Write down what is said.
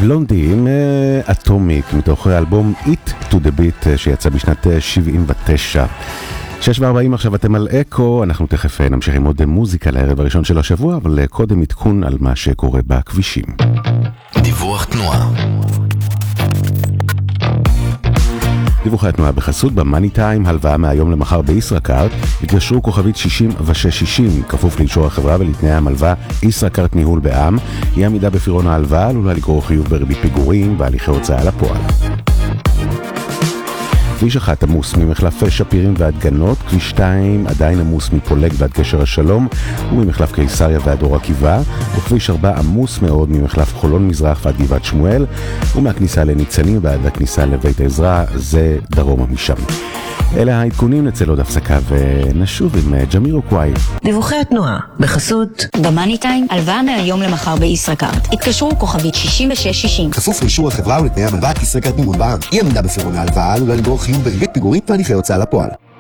בלונדי עם אטומיק מתוך האלבום It to the Beat שיצא בשנת 79. 6:40 עכשיו אתם על אקו, אנחנו תכף נמשיך עם עוד מוזיקה לערב הראשון של השבוע, אבל קודם עדכון על מה שקורה בכבישים. דיווח תנועה. דיווחי התנועה בחסות במאני טיים, הלוואה מהיום למחר בישראכרט, התקשרו כוכבית 6660, כפוף לאישור החברה ולתנאי המלווה ישראכרט ניהול בע"מ, היא עמידה בפירעון ההלוואה, עלולה לגרור חיוב בריבית פיגורים והליכי הוצאה לפועל. כביש 1 עמוס ממחלף שפירים ועד גנות, כביש 2 עדיין עמוס מפולג ועד גשר השלום וממחלף קיסריה ועד אור עקיבא, וכביש 4 עמוס מאוד ממחלף חולון מזרח ועד גבעת שמואל, ומהכניסה לניצנים ועד הכניסה לבית העזרא, זה דרומה משם. אלה העדכונים, נצא לעוד הפסקה ונשוב עם ג'מירוקוואי. דיווחי התנועה בחסות במאני טיים, הלוואה מהיום למחר בישראכרט, התקשרו כוכבית 6660, כפוף לאישור החברה ולתנאי המלווה ישראכרט ניהול בע"מ, היא עמידה בפירעון ההלוואה, עלולה לגרור חיוב בריבית פיגורים והליכי הוצאה לפועל.